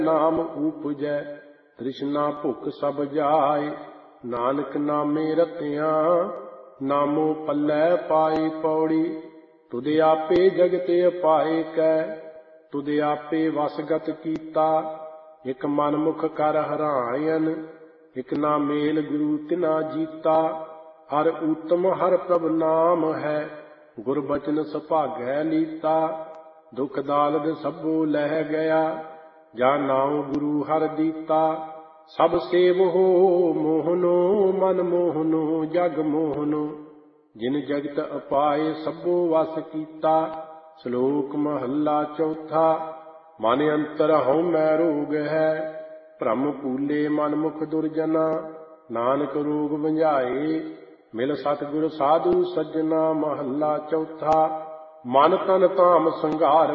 ਨਾਮ ਊਪਜੈ, ਤ੍ਰਿਸ਼ਨਾ ਭੁਖ ਸਭ ਜਾਏ। ਨਾਨਕ ਨਾਮੇ ਰਤਿਆਂ, ਨਾਮੋ ਪੱਲੇ ਪਾਏ ਪੌੜੀ। ਤੁਧ ਆਪੇ ਜਗਤ ਅਪਾਏ ਕੈ, ਤੁਧ ਆਪੇ ਵਸਗਤ ਕੀਤਾ। ਇਕ ਮਨ ਮੁਖ ਕਰ ਹਰਾਇਨ, ਇਕ ਨਾ ਮੇਲ ਗੁਰੂ ਤਿਨਾ ਜੀਤਾ। ਹਰ ਊਤਮ ਹਰ ਪ੍ਰਭ ਨਾਮ ਹੈ, ਗੁਰ ਬਚਨ ਸੁਭਾਗੈ ਲੀਤਾ। ਦੁਖ ਦਾਲਦ ਸਭੋ ਲਹਿ ਗਿਆ, ਜਾ ਨਾਉ ਗੁਰੂ ਹਰਿ ਦੀਤਾ। ਸਭ ਸੇਵਹੁ ਮੋਹਨੋ, ਮਨ ਮੋਹਨੋ ਜਗ ਮੋਹਨੋ। ਜਿਨ ਜਗਤ ਅਪਾਏ ਸਭੋ ਵਸ ਕੀਤਾ। ਸ਼ਲੋਕ ਮਹੱਲਾ ਚੌਥਾ। ਮਨ ਅੰਤਰ ਹਉਮੈ ਰੋਗ ਹੈ, ਭ੍ਰਮ ਭੂਲੇ ਮਨ ਮੁਖ ਦੁਰਜਨਾ। ਨਾਨਕ ਰੋਗ ਬੁਝਾਏ, ਮਿਲ ਸਤਿਗੁਰ ਸਾਧੂ ਸੱਜਣਾ। ਮਹੱਲਾ ਚੌਥਾ। ਮਨ ਤਨ ਧਾਮ ਸੰਘਾਰ